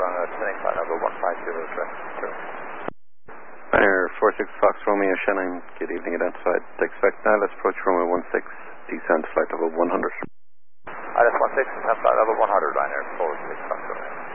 descending flight level 150, direct 2. Ryanair 46 Fox Romeo Shannon, good evening, identified. Expect now, let's approach Romeo 16, descent flight level 100. That's 16, descent flight level 100, Ryanair 46 Fox.